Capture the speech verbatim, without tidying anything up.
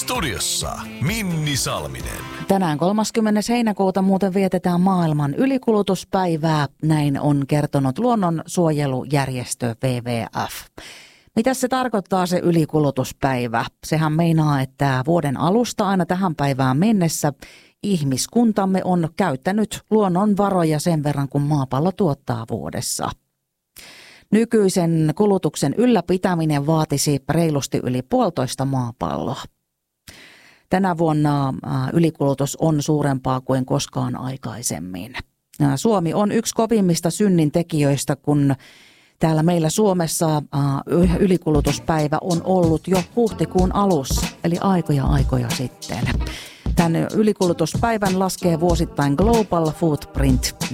Studiossa Minni Salminen. Tänään kolmaskymmenes heinäkuuta muuten vietetään maailman ylikulutuspäivää. Näin on kertonut luonnonsuojelujärjestö W W F. Mitä se tarkoittaa se ylikulutuspäivä? Sehän meinaa, että vuoden alusta aina tähän päivään mennessä ihmiskuntamme on käyttänyt luonnonvaroja sen verran, kun maapallo tuottaa vuodessa. Nykyisen kulutuksen ylläpitäminen vaatisi reilusti yli puolitoista maapalloa. Tänä vuonna ylikulutus on suurempaa kuin koskaan aikaisemmin. Suomi on yksi kovimmista synnintekijöistä, kun täällä meillä Suomessa ylikulutuspäivä on ollut jo huhtikuun alussa, eli aikoja aikoja sitten. Tämän ylikulutuspäivän laskee vuosittain Global Footprint